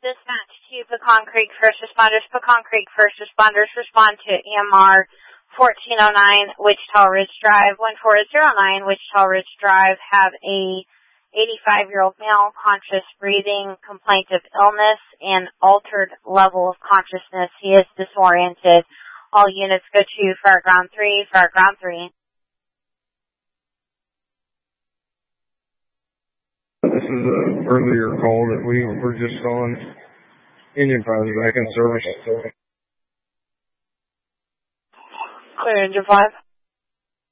dispatch to Pecan Creek First Responders. Pecan Creek First Responders respond to EMR 1409 Wichita Ridge Drive. 1409 Wichita Ridge Drive have a 85-year-old male, conscious breathing, complaint of illness, and altered level of consciousness. He is disoriented. All units go to Fireground 3, Fireground 3. This is an earlier call that we were just on. Engine Fire is back in service. Clear Engine 5.